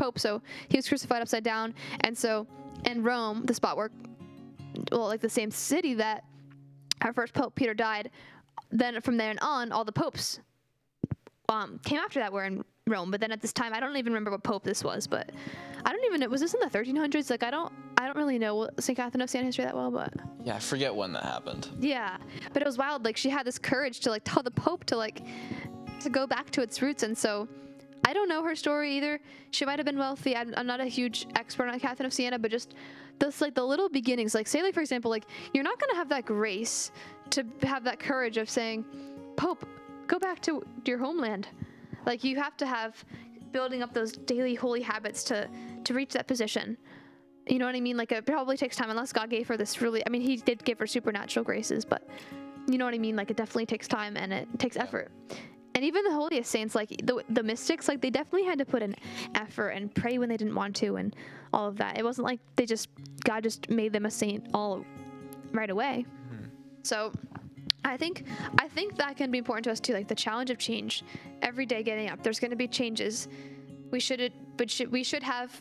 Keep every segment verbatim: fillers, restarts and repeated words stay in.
pope, so he was crucified upside down. And so in Rome, the spot where, well, like the same city that our first pope, Peter, died, then from there on, all the popes um, came after that were in Rome. But then at this time, I don't even remember what pope this was, but I don't even know, was this in the thirteen hundreds? Like, I don't, I don't really know Saint Catherine of Siena history that well, but. Yeah, I forget when that happened. Yeah, but it was wild. Like, she had this courage to like tell the pope to like, to go back to its roots. And so I don't know her story either. She might have been wealthy. I'm, I'm not a huge expert on Catherine of Siena, but just this, like the little beginnings, like say like, for example, like you're not going to have that grace to have that courage of saying, Pope, go back to your homeland. Like you have to have building up those daily holy habits to, to reach that position. You know what I mean? Like it probably takes time unless God gave her this really, I mean, he did give her supernatural graces, but you know what I mean? Like it definitely takes time and it takes effort. And even the holiest saints, like the, the mystics, like they definitely had to put in effort and pray when they didn't want to and all of that. It wasn't like they just, God just made them a saint all right away. Mm-hmm. So I think, I think that can be important to us too. Like the challenge of change, every day getting up, there's going to be changes. We should, but should, we should have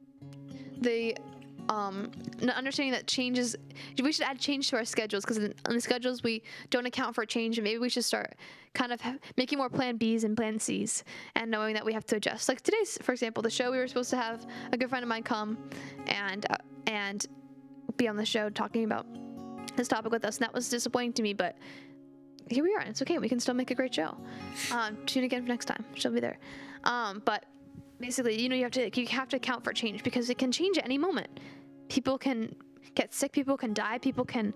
the, um, understanding that changes, we should add change to our schedules, because in, in the schedules we don't account for change, and maybe we should start kind of ha- making more plan B's and plan C's, and knowing that we have to adjust. Like today's, for example, the show, we were supposed to have a good friend of mine come and uh, and be on the show talking about this topic with us, and that was disappointing to me, but here we are, and it's okay. We can still make a great show. Um, tune again for next time. She'll be there. Um, but basically, you know, you have to you have to account for change, because it can change at any moment. People can get sick. People can die. People can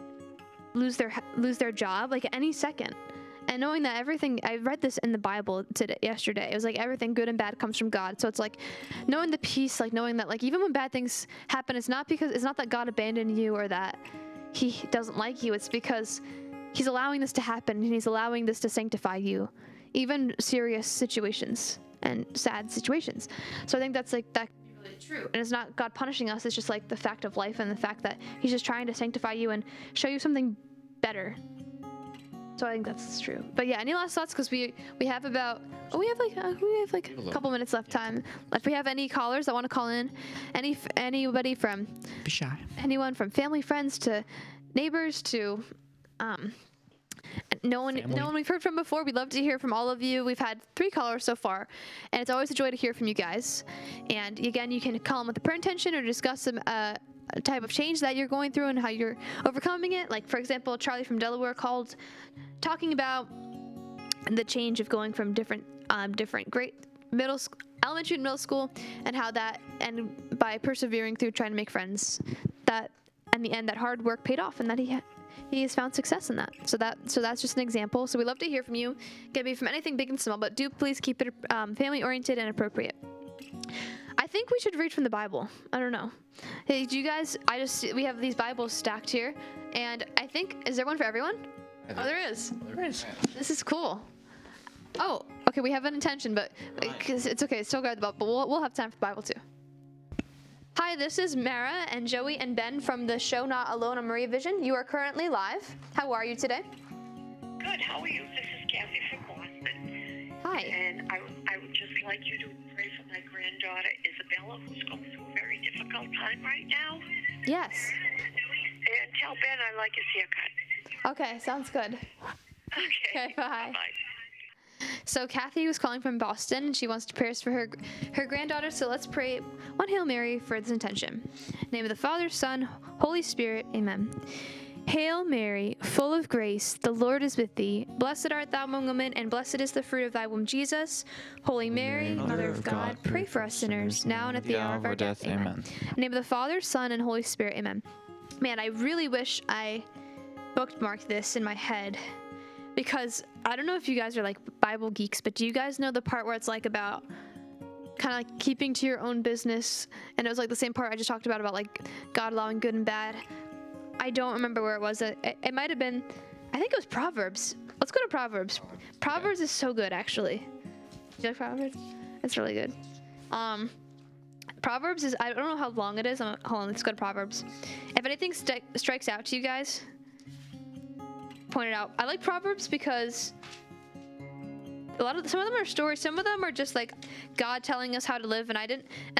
lose their lose their job like at any second. And knowing that everything, I read this in the Bible today, yesterday. It was like everything good and bad comes from God. So it's like knowing the peace, like knowing that like even when bad things happen, it's not because it's not that God abandoned you or that He doesn't like you. It's because He's allowing this to happen, and He's allowing this to sanctify you, even serious situations and sad situations. So I think that's like that. Really true. And it's not God punishing us. It's just like the fact of life and the fact that He's just trying to sanctify you and show you something better. So I think that's true. But yeah, any last thoughts? Because we we have about oh we have like uh, we have like a couple minutes left time. If we have any callers that want to call in, any anybody from be shy, anyone from family, friends to neighbors to um. No one, Family. no one we've heard from before. We'd love to hear from all of you. We've had three callers so far, and it's always a joy to hear from you guys. And again, you can call them with a prayer intention or discuss some uh, type of change that you're going through and how you're overcoming it. Like, for example, Charlie from Delaware called, talking about the change of going from different, um, different grade, middle, elementary and middle school, and how that, and by persevering through trying to make friends, that in the end, that hard work paid off, and that he had. He has found success in that. So that so that's just an example. So we love to hear from you. It can be from anything big and small, but do please keep it um, family-oriented and appropriate. I think we should read from the Bible. I don't know. Hey, do you guys, I just, we have these Bibles stacked here, and I think, is there one for everyone? Oh, there is. There is. This is cool. Oh, okay, we have an intention, but because it's okay, still grab the Bible, but we'll, we'll have time for the Bible too. Hi, this is Mara and Joey and Ben from the show Not Alone on Maria Vision. You are currently live. How are you today? Good. How are you? This is Kathy from Boston. Hi. And I, I would just like you to pray for my granddaughter, Isabella, who's going through a very difficult time right now. Yes. And tell Ben I like his haircut. Okay, sounds good. Okay. Okay, bye. Bye. So Kathy was calling from Boston, and she wants to prayers for her her granddaughter. So let's pray one Hail Mary for this intention. In the name of the Father, Son, Holy Spirit, Amen. Hail Mary, full of grace, the Lord is with thee. Blessed art thou among women, and blessed is the fruit of thy womb, Jesus. Holy Mary, Mother of God, pray for us sinners, now and at the hour of our death. Amen. In the name of the Father, Son, and Holy Spirit, Amen. Man, I really wish I bookmarked this in my head. Because I don't know if you guys are like Bible geeks, but do you guys know the part where it's like about kind of like keeping to your own business? And it was like the same part I just talked about, about like God allowing good and bad. I don't remember where it was. It, it, it might have been, I think it was Proverbs. Let's go to Proverbs. Proverbs is so good, actually. Do you like Proverbs? It's really good. Um, Proverbs is, I don't know how long it is. I'm, hold on, let's go to Proverbs. If anything st- strikes out to you guys, point it out. I like Proverbs because a lot of some of them are stories. Some of them are just like God telling us how to live, and I didn't.